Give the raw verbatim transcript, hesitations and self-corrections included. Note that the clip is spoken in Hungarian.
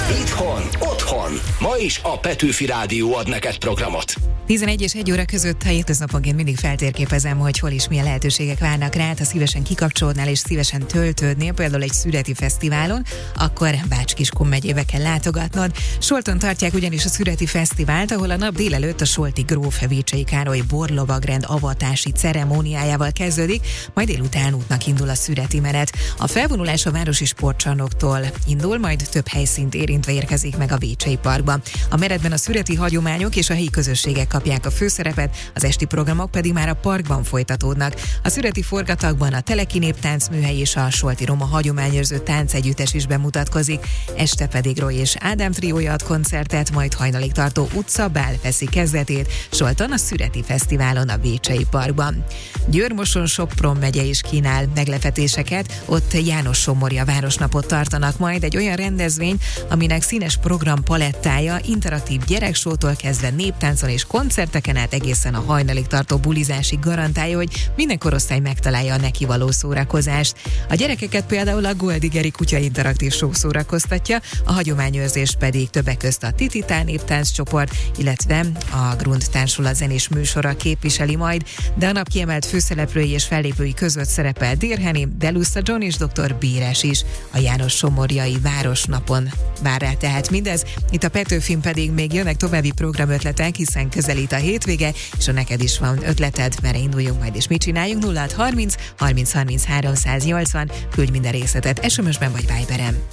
Itthon, otthon. Ma is a Petőfi Rádió ad neked programot. tizenegy és egy óra között a hétköznaponként mindig feltérképezem, hogy hol is milyen lehetőségek várnak rá, ha szívesen kikapcsolódnál és szívesen töltődnél, például egy szüreti fesztiválon, akkor Bács-Kiskun megyébe kell látogatnod. Solton tartják ugyanis a szüreti fesztivált, ahol a nap délelőtt a solti gróf Vécsei Károly borlovagrend avatási ceremóniájával kezdődik, majd délután útnak indul a szüreti menet. A felvonulás a városi sportcsarnoktól indul, majd több helyszínt érintve érkezik meg a Vécsei Parkba. A menetben a szüreti hagyományok és a helyi közösségek kapják a főszerepet, az esti programok pedig már a parkban folytatódnak. A szüreti forgatagban a Teleki Néptáncműhely és a Solti Roma hagyományőrző táncegyüttes is bemutatkozik. Este pedig Roy és Ádám triója ad koncertet, majd hajnalig tartó utcabál veszi kezdetét Solton a szüreti fesztiválon a Vécsei Parkban. Győr-Moson-Sopron megye is kínál meglepetéseket, ott János Somorja városnapot tartanak majd, egy olyan rendezvény, aminek színes program palettája interaktív gyereksótól kezdve néptáncon és koncerteken át egészen a hajnalig tartó bulizásig garantálja, hogy minden korosztály megtalálja a neki való szórakozást. A gyerekeket például a Goldigeri kutya interaktív show szórakoztatja, a hagyományőrzés pedig többek közt a Tititán néptánc csoport, illetve a Grund társulat zenés műsora képviseli majd, de a nap kiemelt főszereplői és fellépői között szerepel Dirheni, Delussa John és doktor Bírás is. A János Somorjai Városnapon vár rá tehát mindez. Itt a Petőfin pedig még jönnek további programötletek, hiszen közelít a hétvége, és ha neked is van ötleted, merre induljunk majd és mit csináljunk, nulla hat harminc harminc harminc háromszáznyolcvan, küldj minden részletet es em es-ben vagy Viberen.